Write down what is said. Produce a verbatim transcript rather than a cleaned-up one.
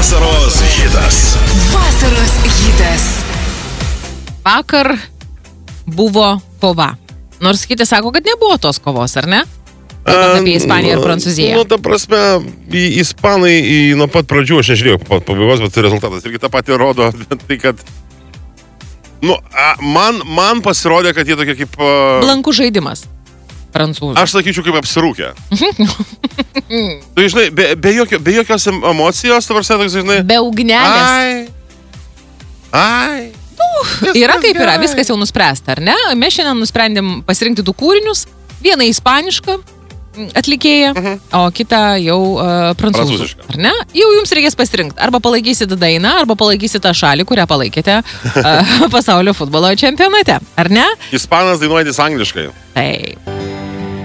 Vasaros hitas. Vasaros hitas. Vakar buvo kova. Nors kiti sako, kad nebuvo tos kovos, ar ne? Kalbant apie Ispaniją ir Prancūziją. Nu, ta prasme, į Ispanai į, nuo pat pradžių, aš nežiūrėjau pat pabaigos, bet rezultatas irgi tą patį rodo, tai kad nu, a, man, man pasirodė, kad jie tokie kaip... Uh, blankų žaidimas. Prancūzų. Aš sakyčiau, kaip apsirūkę. Tu, žinai, be, be, jokio, be jokios emocijos, ta prasme, toks, žinai... Be ugnelės. Ai. Ai. Uh, yra kaip yra, viskas jau nuspręsta, ar ne? Mes šiandien nusprendėm pasirinkti du kūrinius. Vieną ispanišką atlikėją, uh-huh. o kitą jau uh, prancūzų. Ar ne? Jau jums reikės pasirinkti. Arba palaikysite dainą, arba palaikysite tą šalį, kurią palaikėte uh, pasaulio futbolo čempionate. Ar ne? Ispanas dainuojantis angliškai. Taip.